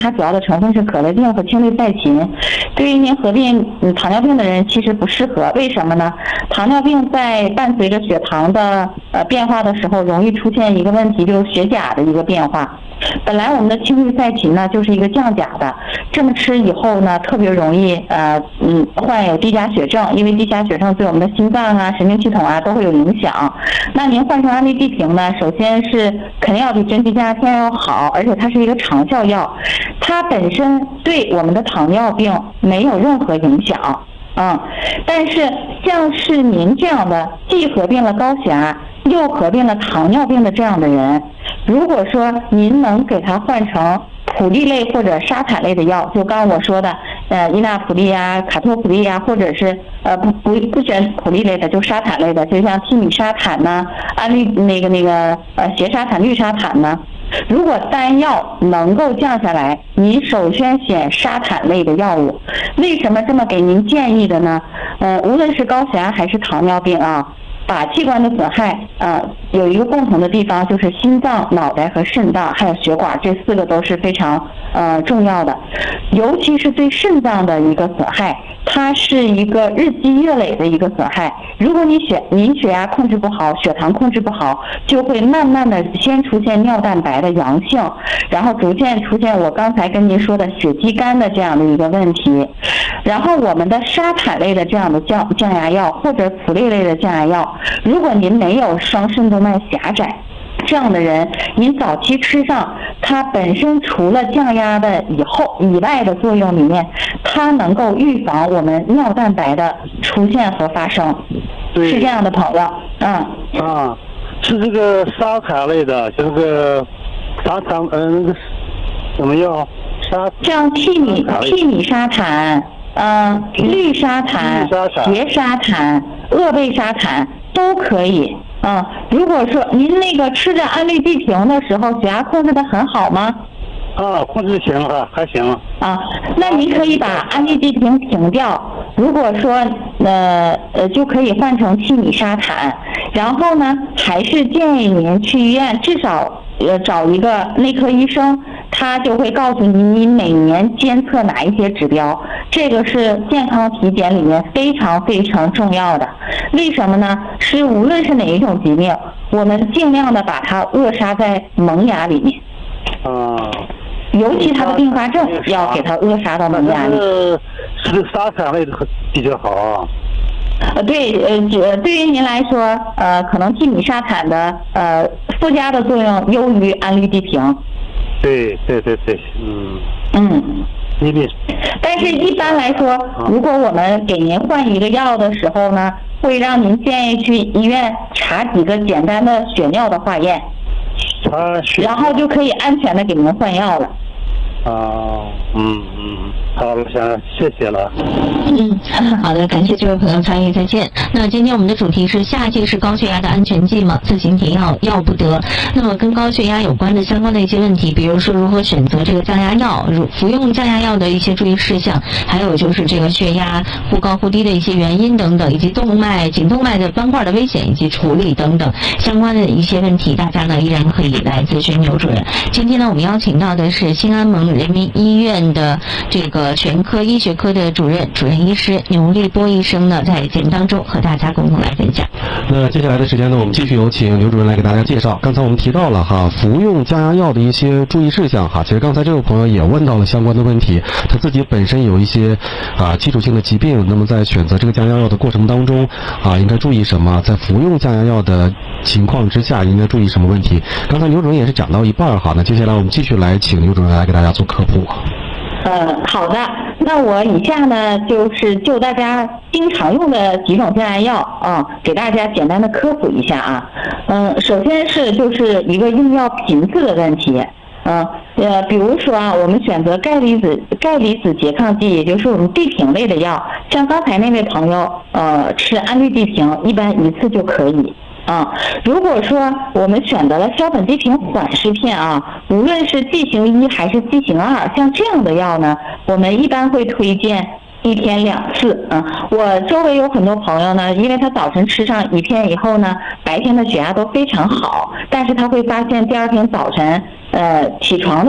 它主要的成分是可乐定和氢类噻嗪，对于您合并糖尿病的人其实不适合。为什么呢？糖尿病在伴随着血糖的变化的时候，容易出现一个问题，就是血钾的一个变化。本来我们的氢类噻嗪呢就是一个降钾的，这么吃以后呢，特别容易患有低钾血症，因为低钾血症对我们的心脏啊、神经系统啊都会有影响。那您换成安利地平呢，首先是肯定要比真皮降压片要好，而且它是一个长效药，它本身对我们的糖尿病没有任何影响。但是像是您这样的既合并了高血压又合并了糖尿病的这样的人，如果说您能给他换成普利类或者沙坦类的药，就刚刚我说的伊纳普利啊、卡托普利啊，或者是不选普利类的，就沙坦类的，就像替米沙坦呐、安利缬沙坦、氯沙坦呐。如果单药能够降下来，您首先选沙坦类的药物。为什么这么给您建议的呢？无论是高血压还是糖尿病啊，靶器官的损害有一个共同的地方，就是心脏、脑袋和肾脏还有血管，这4个都是非常重要的。尤其是对肾脏的一个损害，它是一个日积月累的一个损害。如果您血压控制不好，血糖控制不好，就会慢慢的先出现尿蛋白的阳性，然后逐渐出现我刚才跟您说的血肌酐的这样的一个问题。然后我们的沙坦类的这样的降压药或者普利类的降压药，如果您没有双肾动脉狭窄这样的人，您早期吃上，它本身除了降压的以外的作用里面，它能够预防我们尿蛋白的出现和发生。是这样的朋友。 是这个沙坦类的，就是个沙坦什么药？ 像替米沙坦、氯沙坦、缬沙坦、鄂贝沙坦都可以。如果说您那个吃着安利地平的时候，血压控制得很好吗？ 控制行了，还行。 那您可以把安利地平停掉，如果说就可以换成替米沙坦，然后呢，还是建议您去医院至少找一个内科医生，他就会告诉你每年监测哪一些指标，这个是健康体检里面非常非常重要的。为什么呢？是无论是哪一种疾病，我们尽量的把它扼杀在萌芽里面。尤其它的并发症要给它扼杀到萌芽里。 是这个沙坦类的比较好啊。 对于您来说，可能替米沙坦的附加的作用优于安利地平。 对。 但是一般来说，如果我们给您换一个药的时候呢，会让您建议去医院查几个简单的血尿的化验，然后就可以安全的给您换药了。 好了，谢谢了。 好的，感谢这位朋友参与，再见。那今天我们的主题是夏季是高血压的安全季吗？自行停药要不得。那么跟高血压有关的相关的一些问题，比如说如何选择这个降压药，服用降压药的一些注意事项，还有就是这个血压忽高忽低的一些原因等等，以及颈动脉的斑块的危险以及处理等等相关的一些问题，大家呢依然可以来咨询牛主任。今天呢，我们邀请到的是新安盟人民医院的这个全科医学科的主任医师牛立波医生呢，在节目当中和大家共同来分享。 那接下来的时间呢，我们继续有请刘主任来给大家介绍。刚才我们提到了服用降压药的一些注意事项其实刚才这位朋友也问到了相关的问题，他自己本身有一些基础性的疾病，那么在选择这个降压药的过程当中应该注意什么？在服用降压药的情况之下应该注意什么问题？刚才刘主任也是讲到一半那接下来我们继续来请刘主任来给大家做科普。 好的，那我以下呢就大家经常用的几种降压药给大家简单的科普一下首先就是一个用药频次的问题。比如说我们选择钙离子拮抗剂，也就是我们地平类的药，像刚才那位朋友吃安利地平，一般一次就可以。如果说我们选择了硝苯地平缓释片无论是剂型1还是剂型2，像这样的药呢，我们一般会推荐1天2次。我周围有很多朋友呢，因为他早晨吃上1片以后呢，白天的血压都非常好，但是他会发现第二天早晨起床的